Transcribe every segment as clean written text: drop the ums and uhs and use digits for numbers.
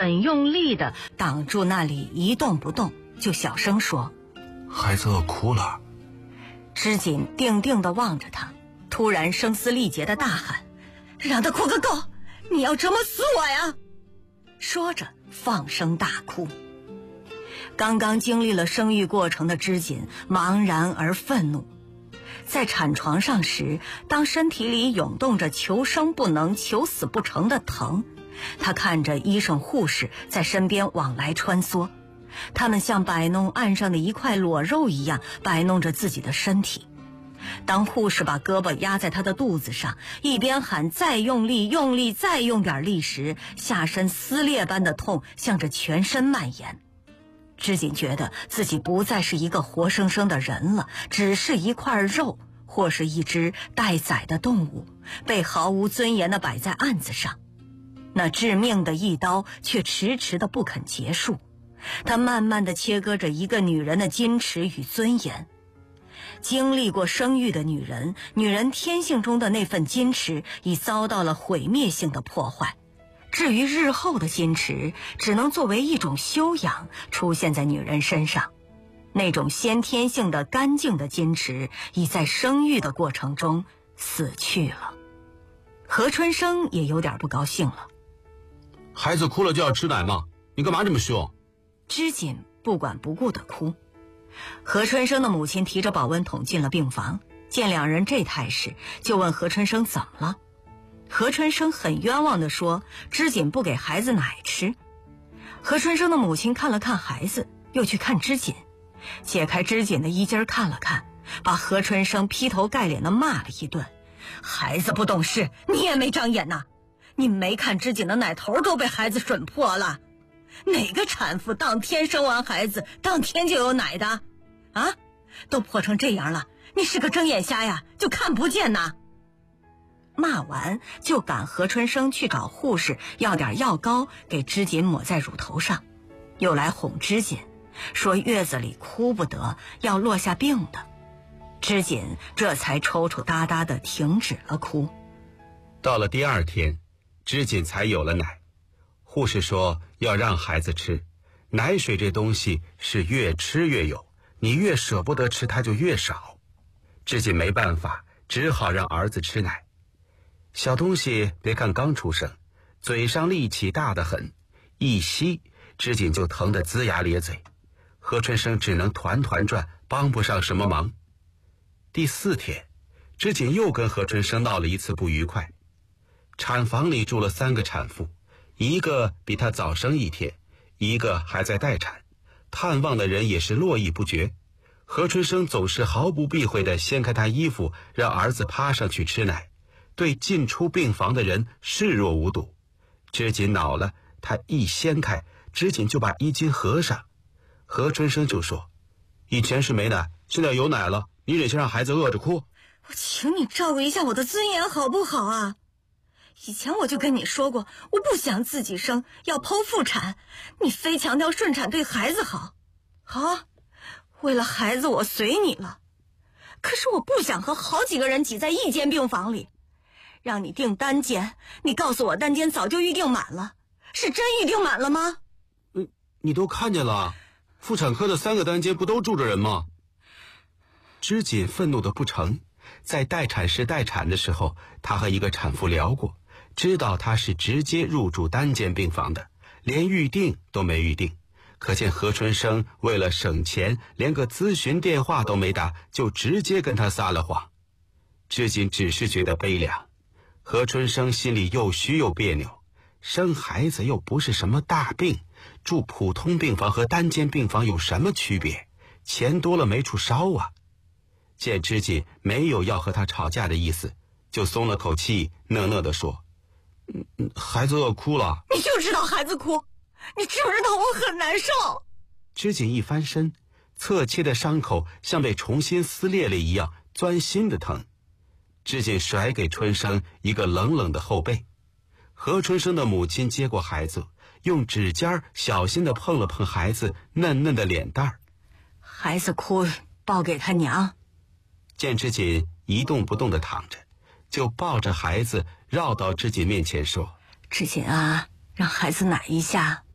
很用力地挡住那里一动不动，就小声说： 孩子饿哭了。 织锦定定地望着他，突然声嘶力竭地大喊：让他哭个够，你要折磨死我呀！说着放声大哭。刚刚经历了生育过程的织锦茫然而愤怒，在产床上时，当身体里涌动着求生不能求死不成的疼，他看着医生护士在身边往来穿梭，他们像摆弄岸上的一块裸肉一样摆弄着自己的身体。当护士把胳膊压在他的肚子上，一边喊再用力用力再用点力时，下身撕裂般的痛向着全身蔓延。织锦觉得自己不再是一个活生生的人了，只是一块肉，或是一只待宰的动物，被毫无尊严地摆在案子上。那致命的一刀却迟迟地不肯结束，它慢慢地切割着一个女人的矜持与尊严。经历过生育的女人天性中的那份矜持已遭到了毁灭性的破坏。至于日后的矜持，只能作为一种修养出现在女人身上。那种先天性的干净的矜持已在生育的过程中死去了。何春生也有点不高兴了。 孩子哭了就要吃奶吗？你干嘛这么凶？ 织锦不管不顾地哭。何春生的母亲提着保温桶进了病房，见两人这态势，就问何春生怎么了。何春生很冤枉地说，织锦不给孩子奶吃。何春生的母亲看了看孩子，又去看织锦，解开织锦的衣襟看了看，把何春生劈头盖脸地骂了一顿。孩子不懂事，你也没长眼呐！你没看织锦的奶头都被孩子吮破了。哪个产妇当天生完孩子当天就有奶的啊？都破成这样了，你是个睁眼瞎呀，就看不见呐！骂完就赶何春生去找护士要点药膏给织锦抹在乳头上，又来哄织锦，说月子里哭不得，要落下病的。织锦这才抽抽搭搭地停止了哭。 到了第二天，织锦才有了奶。护士说要让孩子吃，奶水这东西是越吃越有，你越舍不得吃它就越少。织锦没办法，只好让儿子吃奶。小东西别看刚出生，嘴上力气大得很，一吸织锦就疼得龇牙咧嘴。何春生只能团团转，帮不上什么忙。第4天，织锦又跟何春生闹了一次不愉快。产房里住了3个产妇，一个比他早生1天，一个还在待产，探望的人也是络绎不绝。何春生总是毫不避讳地掀开他衣服，让儿子趴上去吃奶，对进出病房的人视若无睹。织锦恼了，他一掀开，织锦就把衣襟合上。何春生就说：以前是没奶，现在有奶了，你忍心让孩子饿着哭？ 我请你照顾一下我的尊严好不好啊？以前我就跟你说过，我不想自己生，要剖腹产，你非强调顺产对孩子好。好，为了孩子我随你了，可是我不想和好几个人挤在一间病房里。让你订单间，你告诉我单间早就预定满了，是真预定满了吗？ 你都看见了，妇产科的3个单间不都住着人吗？织锦愤怒的不成，在待产室待产的时候，他和一个产妇聊过，知道他是直接入住单间病房的，连预定都没预定。可见何春生为了省钱，连个咨询电话都没打，就直接跟他撒了谎。织锦只是觉得悲凉，何春生心里又虚又别扭，生孩子又不是什么大病，住普通病房和单间病房有什么区别？钱多了没处烧啊。见织锦没有要和他吵架的意思，就松了口气，讷讷地说：孩子饿哭了。 你就知道孩子哭，你知不知道我很难受？ 织锦一翻身，侧切的伤口像被重新撕裂了一样，钻心的疼。织锦甩给春生一个冷冷的后背。何春生的母亲接过孩子，用指尖小心地碰了碰孩子嫩嫩的脸蛋儿。 孩子哭，抱给他娘。 见织锦一动不动地躺着，就抱着孩子绕到织锦面前说： 织锦啊，让孩子奶一下。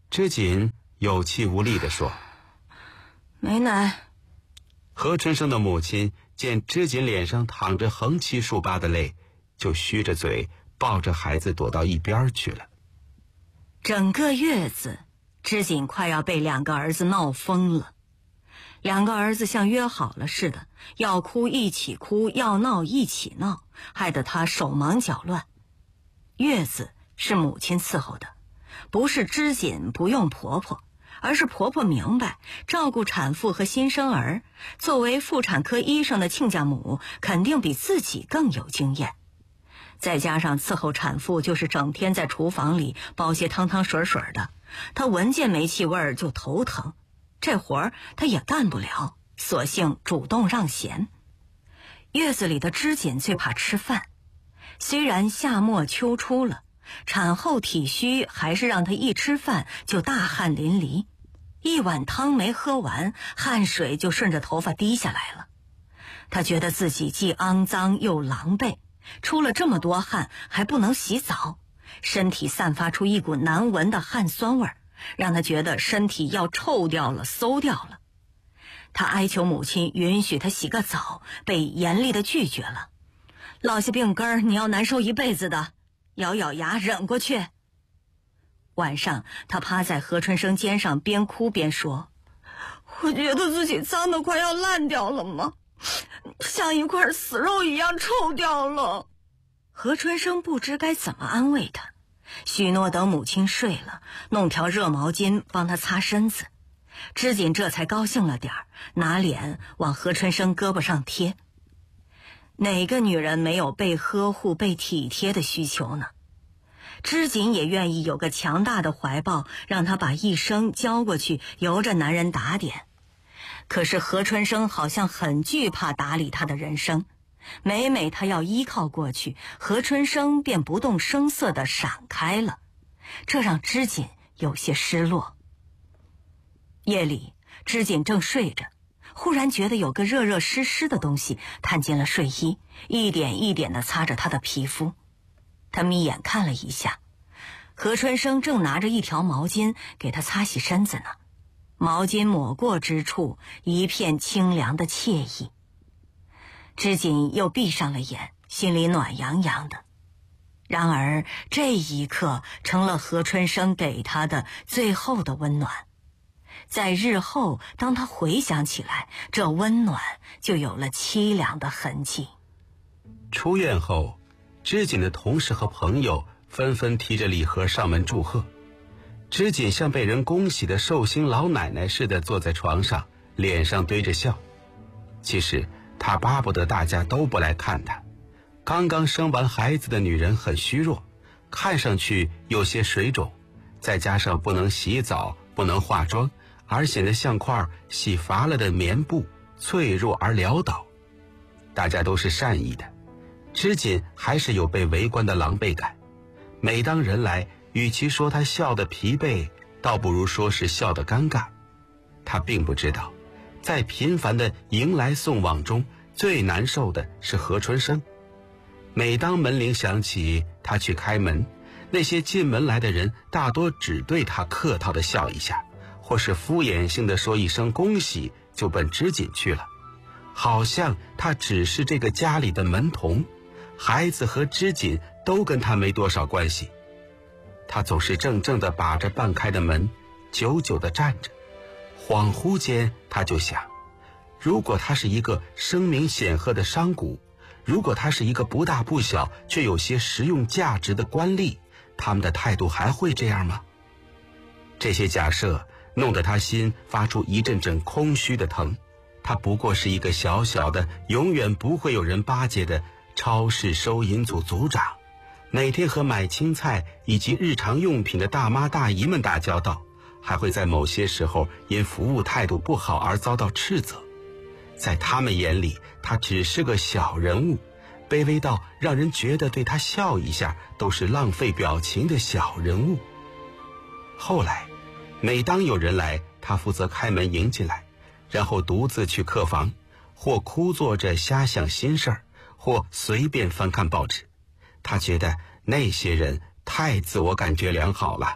织锦有气无力地说：“ 没奶。” 何春生的母亲见织锦脸上淌着横七竖八的泪，就虚着嘴抱着孩子躲到一边去了。 整个月子，织锦快要被2个儿子闹疯了。2个儿子像约好了似的，要哭一起哭，要闹一起闹，害得他手忙脚乱。月子是母亲伺候的，不是织锦不用婆婆，而是婆婆明白照顾产妇和新生儿，作为妇产科医生的亲家母肯定比自己更有经验。再加上伺候产妇就是整天在厨房里煲些汤汤水水的，她闻见煤气味儿就头疼，这活儿她也干不了，索性主动让贤。月子里的织锦最怕吃饭，虽然夏末秋初了，产后体虚还是让她一吃饭就大汗淋漓，一碗汤没喝完，汗水就顺着头发滴下来了。她觉得自己既肮脏又狼狈，出了这么多汗还不能洗澡，身体散发出一股难闻的汗酸味儿，让她觉得身体要臭掉了，馊掉了。她哀求母亲允许她洗个澡，被严厉地拒绝了。落下病根儿，你要难受一辈子的，咬咬牙忍过去。晚上，她趴在何春生肩上，边哭边说：“我觉得自己脏得快要烂掉了吗？像一块死肉一样臭掉了。”何春生不知该怎么安慰她，许诺等母亲睡了，弄条热毛巾帮她擦身子。织锦这才高兴了点儿，拿脸往何春生胳膊上贴。哪个女人没有被呵护、被体贴的需求呢？织锦也愿意有个强大的怀抱，让她把一生交过去，由着男人打点。可是何春生好像很惧怕打理他的人生，每每他要依靠过去，何春生便不动声色地闪开了，这让织锦有些失落。夜里，织锦正睡着，忽然觉得有个热热湿湿的东西探进了睡衣，一点一点地擦着她的皮肤。她眯眼看了一下，何春生正拿着一条毛巾给她擦洗身子呢，毛巾抹过之处一片清凉的惬意。织锦又闭上了眼，心里暖洋洋的。然而这一刻成了何春生给她的最后的温暖，在日后当他回想起来，这温暖就有了凄凉的痕迹。 出院后，织锦的同事和朋友纷纷提着礼盒上门祝贺。织锦像被人恭喜的寿星老奶奶似的坐在床上，脸上堆着笑。其实她巴不得大家都不来看她。刚刚生完孩子的女人很虚弱，看上去有些水肿，再加上不能洗澡，不能化妆，而显得像块洗乏了的棉布，脆弱而潦倒。大家都是善意的，织锦还是有被围观的狼狈感。每当人来，与其说他笑得疲惫，倒不如说是笑得尴尬。他并不知道，在频繁的迎来送往中，最难受的是何春生。每当门铃响起，他去开门，那些进门来的人大多只对他客套地笑一下，或是敷衍性地说一声恭喜，就奔织锦去了，好像他只是这个家里的门童，孩子和织锦都跟他没多少关系。他总是怔怔地把着半开的门，久久地站着。恍惚间他就想，如果他是一个声名显赫的商贾，如果他是一个不大不小却有些实用价值的官吏，他们的态度还会这样吗？这些假设弄得他心发出一阵阵空虚的疼。他不过是一个小小的，永远不会有人巴结的超市收银组组长，每天和买青菜以及日常用品的大妈大姨们打交道，还会在某些时候因服务态度不好而遭到斥责。在他们眼里，他只是个小人物，卑微到让人觉得对他笑一下都是浪费表情的小人物。后来每当有人来，他负责开门迎进来，然后独自去客房，或枯坐着瞎想心事儿，或随便翻看报纸。他觉得那些人太自我感觉良好了，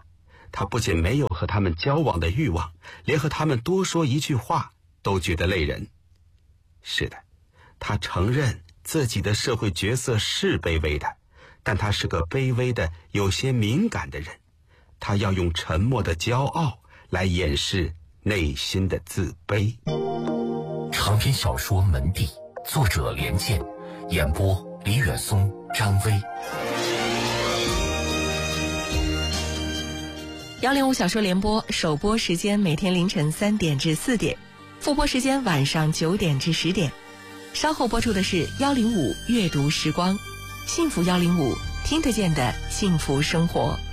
他不仅没有和他们交往的欲望，连和他们多说一句话都觉得累人。是的，他承认自己的社会角色是卑微的，但他是个卑微的、有些敏感的人。他要用沉默的骄傲来掩饰内心的自卑。 长篇小说《门第》，作者连剑，演播李远松、张薇。 105小说联播首播时间每天凌晨3点至4点，复播时间晚上9点至10点。稍后播出的是105阅读时光，幸福105，听得见的幸福生活。